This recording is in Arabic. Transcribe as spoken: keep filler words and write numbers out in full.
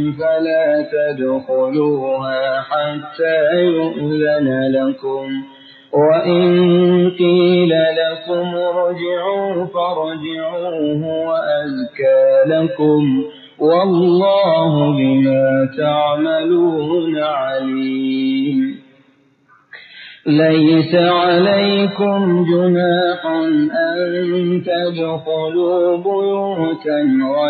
فلا تدخلوها حتى يؤذن لكم، وإن قيل لكم ارجعوا فارجعوا هو أزكى لكم، والله بما تعملون عليم. ليس عليكم جناح أن تدخلوا بيوتا